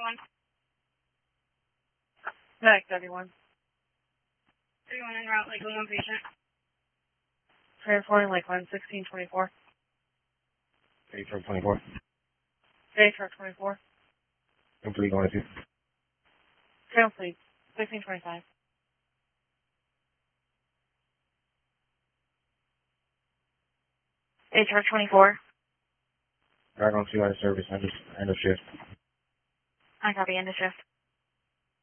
31. Medic 31. 31 en route, Lakeland, one patient. Transporting Lakeland, 1624. J truck 24. J truck 24. Complete going to. Complete, 1625. A truck 24. Back on 2 out of service, end of shift. I copy, end of shift.